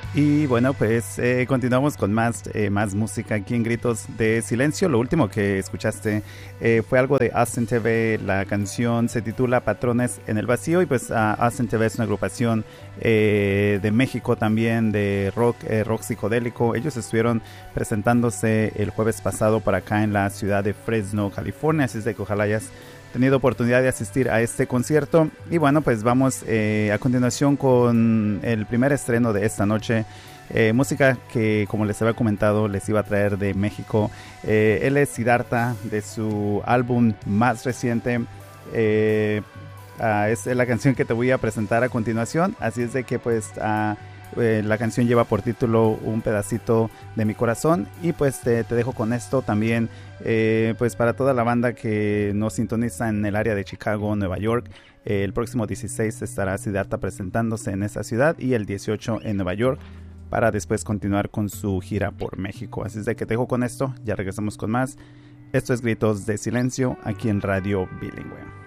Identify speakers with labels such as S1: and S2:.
S1: Y bueno, pues continuamos con más música aquí en Gritos de Silencio. Lo último que escuchaste fue algo de Austin TV. La canción se titula Patrones en el Vacío. Y pues Austin TV es una agrupación de México también, de rock psicodélico. Ellos estuvieron presentándose el jueves pasado por acá en la ciudad de Fresno, California. Así es de que ojalá hayas tenido oportunidad de asistir a este concierto. Y bueno, pues vamos a continuación con el primer estreno de esta noche. Música que, como les había comentado, les iba a traer de México. Él es Siddhartha, de su álbum más reciente. Es la canción que te voy a presentar a continuación. Así es de que pues la canción lleva por título Un pedacito de mi corazón. Y pues te dejo con esto también, pues para toda la banda que nos sintoniza en el área de Chicago, Nueva York. El próximo 16 estará Siddhartha presentándose en esa ciudad, y el 18 en Nueva York, para después continuar con su gira por México. Así es de que te dejo con esto, ya regresamos con más. Esto es Gritos de Silencio, aquí en Radio Bilingüe.